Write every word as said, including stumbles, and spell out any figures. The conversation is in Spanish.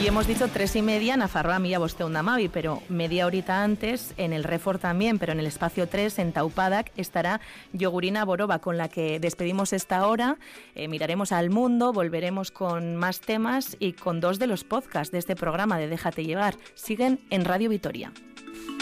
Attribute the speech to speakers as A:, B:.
A: Y hemos dicho tres y media, Nafarroa mila bosteun damabi, pero media horita antes, en el Refor también, pero en el espacio tres, en Taupadak, estará Yogurina Boroba, con la que despedimos esta hora. Eh, miraremos al mundo, volveremos con más temas y con dos de los podcasts de este programa de Déjate Llevar. Siguen en Radio Vitoria.